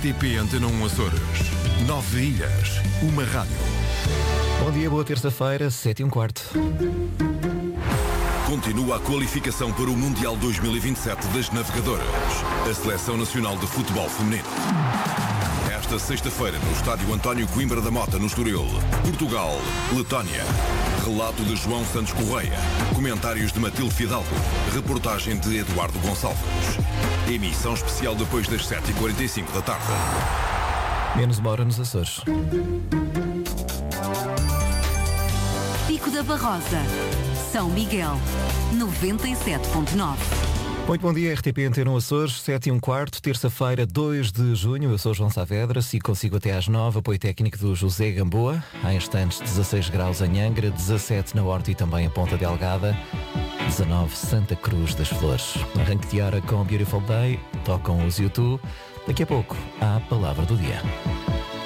RTP Antena 1 Açores. 9 ilhas, uma rádio. Bom dia, boa terça-feira, 7h15. Continua a qualificação para o Mundial 2027 das Navegadoras. A Seleção Nacional de Futebol Feminino. Esta sexta-feira, no estádio António Coimbra da Mota, no Estoril. Portugal, Letónia. Relato de João Santos Correia. Comentários de Matilde Fidalgo. Reportagem de Eduardo Gonçalves. Emissão especial depois das 7h45 da tarde. Menos uma hora nos Açores. Pico da Barrosa, São Miguel, 97.9. Muito bom dia, RTP Antena 1 Açores, 7h15, terça-feira, 2 de junho. Eu sou João Saavedra, sigo consigo até às 9, apoio técnico do José Gamboa. Há instantes, 16 graus em Angra, 17 na Horta e também em Ponta Delgada, 19 Santa Cruz das Flores. Arranque de hora com Beautiful Day, tocam os YouTube. Daqui a pouco, há a palavra do dia.